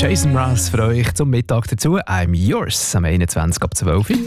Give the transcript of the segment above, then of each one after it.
Jason Mraz für euch zum Mittag dazu. I'm yours am 21 ab 12 Uhr.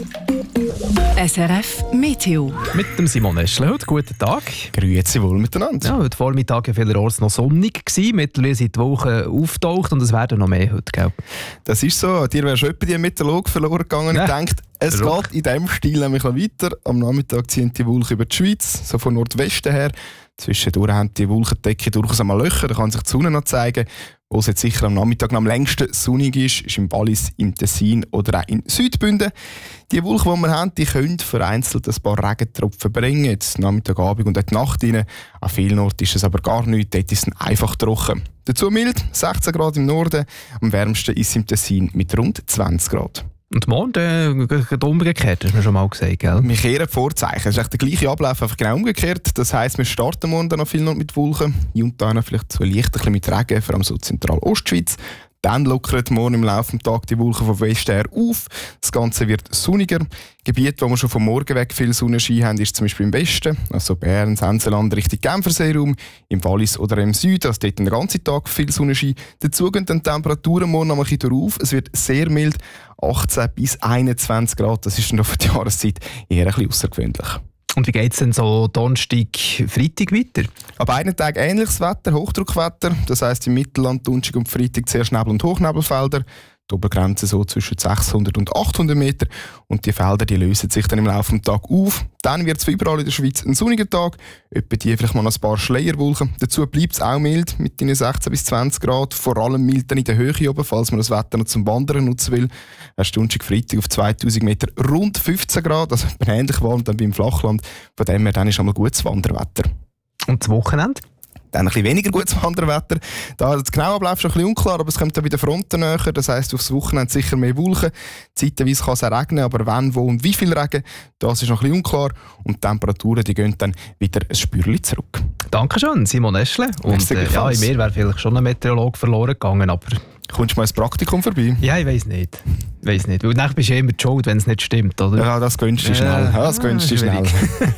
SRF Meteo. Mit dem Simon Eschle heute. Guten Tag. Grüezi wohl miteinander. Ja, heute Vormittag war vielerorts noch sonnig gewesen. Mittlerweile sind die Wolken auftaucht und es werden noch mehr heute, gell? Das ist so. Dir wäre schon etwa die Meteorologe verloren gegangen. Ich denke, es geht in diesem Stil nämlich noch weiter. Am Nachmittag ziehen die Wolken über die Schweiz, so von Nordwesten her. Zwischendurch haben die Wolkendecke durchaus einmal Löcher, da kann sich die Sonne noch zeigen. Wo es jetzt sicher am Nachmittag am längsten sonnig ist im Wallis, im Tessin oder auch in Südbünden. Die Wolken, die wir haben, die können vereinzelt ein paar Regentropfen bringen. Jetzt Nachmittag, Abend und auch die Nacht rein. An vielen Orten ist es aber gar nichts, dort ist es einfach trocken. Dazu mild, 16 Grad im Norden, am wärmsten ist es im Tessin mit rund 20 Grad. Und morgen umgekehrt, hast du mir schon mal gesagt, gell? Wir kehren die Vorzeichen. Es ist echt der gleiche Ablauf, einfach genau umgekehrt. Das heisst, wir starten morgen dann noch viel mit Wolken. Hier und da vielleicht so leicht ein bisschen mit Regen, vor allem so Zentral-Ostschweiz. Dann lockert morgen im Laufe des Tages die Wolken vom Westen her auf. Das Ganze wird sonniger. Gebiete, wo wir schon vom Morgen weg viel Sonnenschein haben, ist zum Beispiel im Westen, also Bern, Senseland, Richtung Genferseeraum, im Wallis oder im Süden, also dort den ganzen Tag viel Sonnenschein. Dazu gehen dann die Temperaturen morgen noch ein bisschen drauf. Es wird sehr mild, 18 bis 21 Grad. Das ist dann für die Jahreszeit eher ein bisschen außergewöhnlich. Und wie geht es denn so Donnerstag, Freitag weiter? An beiden Tagen ähnliches Wetter, Hochdruckwetter. Das heisst im Mittelland, Donnerstag und Freitag zuerst Nebel- und Hochnebelfelder. Die Obergrenze so zwischen 600 und 800 Meter. Und die Felder die lösen sich dann im Laufe des Tages auf. Dann wird es überall in der Schweiz ein sonniger Tag. Etwa die vielleicht mal noch ein paar Schleierwolken. Dazu bleibt es auch mild mit 16 bis 20 Grad. Vor allem mild dann in der Höhe oben, falls man das Wetter noch zum Wandern nutzen will. Erst Donnerstag, Freitag auf 2000 Meter rund 15 Grad. Also ähnlich warm dann wie im Flachland. Von dem her dann ist einmal gutes Wanderwetter. Und das Wochenende? Dann ein bisschen weniger gutes Wanderwetter. Da das genaue Ablauf schon ein bisschen unklar, aber es kommt dann wieder Fronten näher. Das heisst, aufs Wochenende sicher mehr Wolken. Zeitweise kann es auch regnen, aber wann, wo und wie viel Regen, das ist noch ein bisschen unklar. Und die Temperaturen die gehen dann wieder ein Spürchen zurück. Dankeschön, Simon Eschle. Und in mir wäre vielleicht schon ein Meteorologe verloren gegangen, aber... Kommst du mal ins Praktikum vorbei? Ja, ich weiss nicht. Weil dann bist du immer die Schuld, wenn es nicht stimmt, oder? Ja, das gönnst du schnell. Ja, das gönnst du schnell.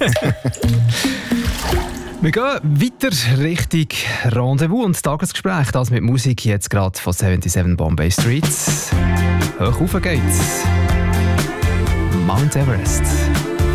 Wir gehen weiter Richtung Rendezvous und Tagesgespräch. Das mit Musik jetzt gerade von 77 Bombay Streets. Hoch rauf geht's. Mount Everest.